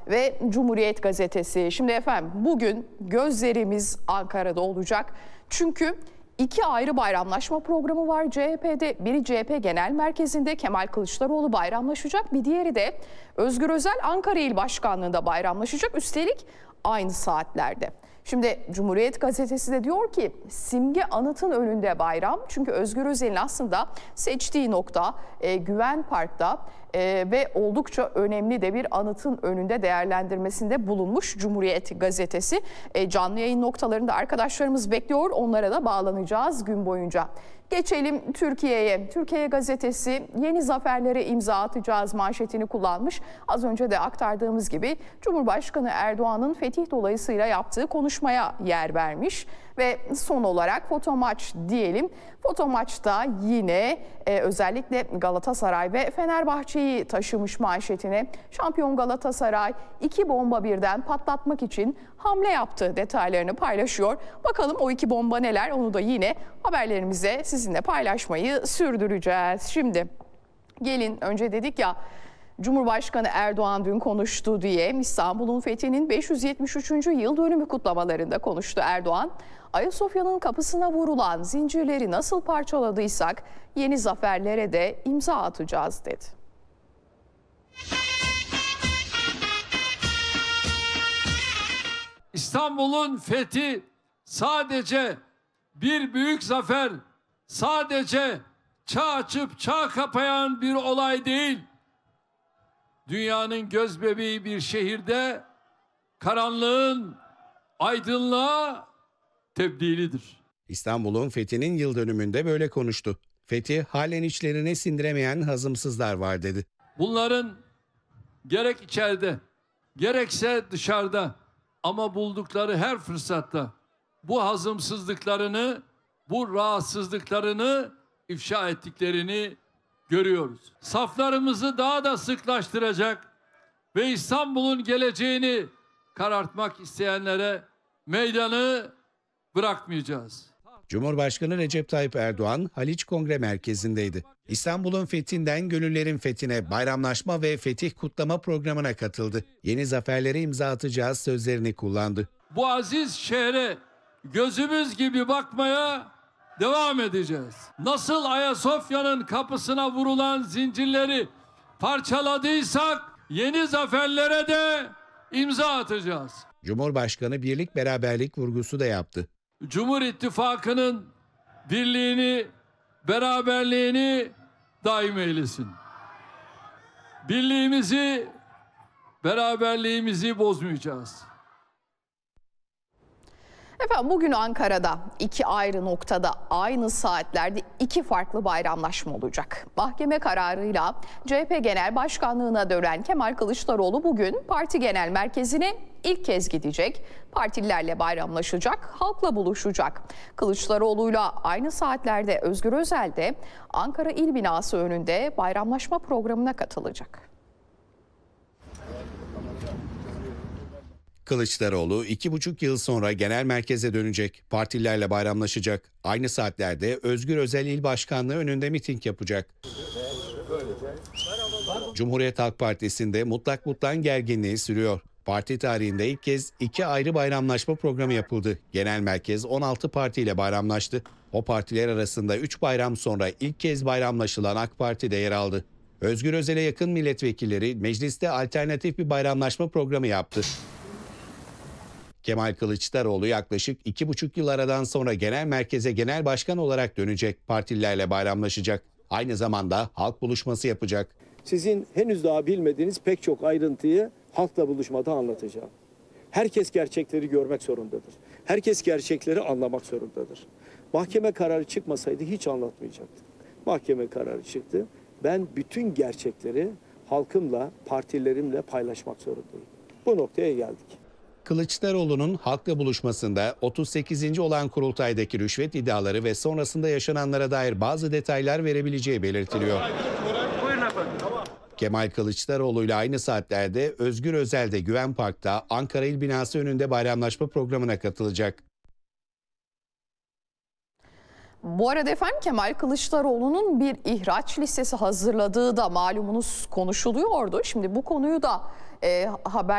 ve Cumhuriyet Gazetesi. Şimdi efendim bugün gözlerimiz Ankara'da olacak. Çünkü iki ayrı bayramlaşma programı var CHP'de. Biri CHP Genel Merkezi'nde Kemal Kılıçdaroğlu bayramlaşacak. Bir diğeri de Özgür Özel Ankara İl Başkanlığı'nda bayramlaşacak. Üstelik aynı saatlerde. Şimdi Cumhuriyet Gazetesi de diyor ki simge anıtın önünde bayram. Çünkü Özgür Özel'in aslında seçtiği nokta Güven Park'ta ve oldukça önemli de bir anıtın önünde değerlendirmesinde bulunmuş Cumhuriyet Gazetesi. Canlı yayın noktalarında arkadaşlarımız bekliyor. Onlara da bağlanacağız gün boyunca. Geçelim Türkiye'ye. Türkiye Gazetesi yeni zaferlere imza atacağız manşetini kullanmış. Az önce de aktardığımız gibi Cumhurbaşkanı Erdoğan'ın fetih dolayısıyla yaptığı konuşmaya yer vermiş. Ve son olarak Fotomaç diyelim. Fotomaç'ta yine özellikle Galatasaray ve Fenerbahçe'yi taşımış manşetine. Şampiyon Galatasaray 2 bomba birden patlatmak için hamle yaptı detaylarını paylaşıyor. Bakalım o 2 bomba neler, onu da yine haberlerimize sizinle paylaşmayı sürdüreceğiz. Şimdi gelin önce dedik ya Cumhurbaşkanı Erdoğan dün konuştu diye İstanbul'un fethinin 573. yıl dönümü kutlamalarında konuştu Erdoğan. Ayasofya'nın kapısına vurulan zincirleri nasıl parçaladıysak yeni zaferlere de imza atacağız dedi. İstanbul'un fethi sadece bir büyük zafer, sadece çağ açıp çağ kapayan bir olay değil. Dünyanın gözbebeği bir şehirde karanlığın aydınlığa tebdilidir. İstanbul'un fethinin yıl dönümünde böyle konuştu. Fethi halen içlerine sindiremeyen hazımsızlar var dedi. Bunların gerek içeride gerekse dışarıda ama buldukları her fırsatta bu hazımsızlıklarını, bu rahatsızlıklarını ifşa ettiklerini görüyoruz. Saflarımızı daha da sıklaştıracak ve İstanbul'un geleceğini karartmak isteyenlere meydanı bırakmayacağız. Cumhurbaşkanı Recep Tayyip Erdoğan Haliç Kongre Merkezi'ndeydi. İstanbul'un fethinden gönüllerin fethine bayramlaşma ve fetih kutlama programına katıldı. Yeni zaferlere imza atacağız sözlerini kullandı. Bu aziz şehre gözümüz gibi bakmaya devam edeceğiz. Nasıl Ayasofya'nın kapısına vurulan zincirleri parçaladıysak yeni zaferlere de imza atacağız. Cumhurbaşkanı birlik beraberlik vurgusu da yaptı. Cumhur İttifakı'nın birliğini, beraberliğini daim eylesin. Birliğimizi, beraberliğimizi bozmayacağız. Efendim bugün Ankara'da iki ayrı noktada aynı saatlerde iki farklı bayramlaşma olacak. Mahkeme kararıyla CHP Genel Başkanlığı'na dönen Kemal Kılıçdaroğlu bugün parti genel merkezine ilk kez gidecek. Partililerle bayramlaşacak, halkla buluşacak. Kılıçdaroğlu'yla aynı saatlerde Özgür Özel de Ankara İl Binası önünde bayramlaşma programına katılacak. Kılıçdaroğlu 2,5 yıl sonra genel merkeze dönecek. Partililerle bayramlaşacak. Aynı saatlerde Özgür Özel İl Başkanlığı önünde miting yapacak. Cumhuriyet Halk Partisi'nde mutlak gerginliği sürüyor. Parti tarihinde ilk kez iki ayrı bayramlaşma programı yapıldı. Genel merkez 16 partiyle bayramlaştı. O partiler arasında 3 bayram sonra ilk kez bayramlaşılan AK Parti'de yer aldı. Özgür Özel'e yakın milletvekilleri mecliste alternatif bir bayramlaşma programı yaptı. Kemal Kılıçdaroğlu yaklaşık 2,5 yıl aradan sonra genel merkeze genel başkan olarak dönecek. Partililerle bayramlaşacak. Aynı zamanda halk buluşması yapacak. Sizin henüz daha bilmediğiniz pek çok ayrıntıyı halkla buluşmada anlatacağım. Herkes gerçekleri görmek zorundadır. Herkes gerçekleri anlamak zorundadır. Mahkeme kararı çıkmasaydı hiç anlatmayacaktım. Mahkeme kararı çıktı. Ben bütün gerçekleri halkımla, partilerimle paylaşmak zorundayım. Bu noktaya geldik. Kılıçdaroğlu'nun halkla buluşmasında 38. olan kurultaydaki rüşvet iddiaları ve sonrasında yaşananlara dair bazı detaylar verebileceği belirtiliyor. Kemal Kılıçdaroğlu ile aynı saatlerde Özgür Özel de Güven Park'ta Ankara İl Binası önünde bayramlaşma programına katılacak. Bu arada efendim Kemal Kılıçdaroğlu'nun bir ihraç listesi hazırladığı da malumunuz konuşuluyordu. Şimdi bu konuyu da haber